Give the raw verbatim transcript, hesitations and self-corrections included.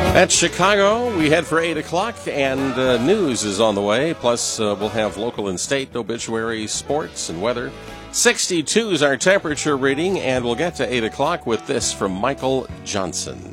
At Chicago, we head for eight o'clock, and uh, news is on the way. Plus, uh, we'll have local and state obituaries, sports, and weather. sixty-two is our temperature reading, and we'll get to eight o'clock with this from Michael Johnson.